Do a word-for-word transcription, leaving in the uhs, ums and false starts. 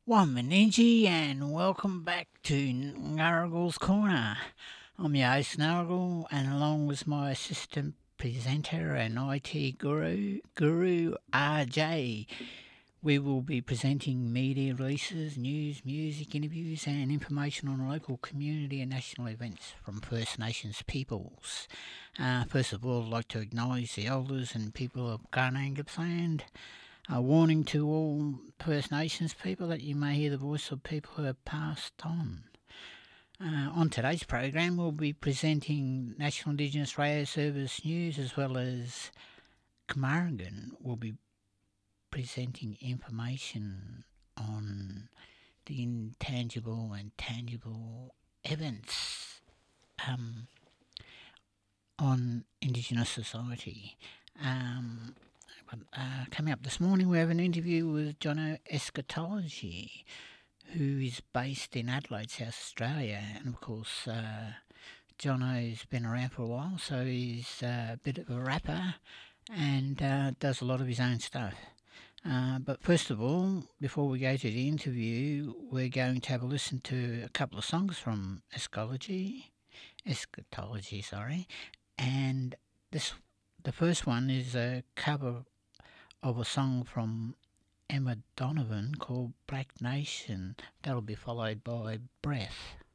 One Meningi, and welcome back to Ngaragle's Corner. I'm your host Ngargle, and along with my assistant presenter and I T guru, Guru R J, we will be presenting media releases, news, music, interviews, and information on local community and national events from First Nations peoples. Uh, first of all, I'd like to acknowledge the elders and people of Kaurna and Gippsland. A warning to all First Nations people that you may hear the voice of people who have passed on. Uh, on today's program, we'll be presenting National Indigenous Radio Service news, as well as Camargan will be presenting information on the intangible and tangible events um, on Indigenous society. Um, Uh, coming up this morning, we have an interview with Jono Eschatology, who is based in Adelaide, South Australia. And of course, uh, Jono's been around for a while, so he's uh, a bit of a rapper and uh, does a lot of his own stuff. Uh, but first of all, before we go to the interview, we're going to have a listen to a couple of songs from Eschatology, Eschatology, sorry, and this the first one is a cover of a song from Emma Donovan called Black Nation. That'll be followed by Breath.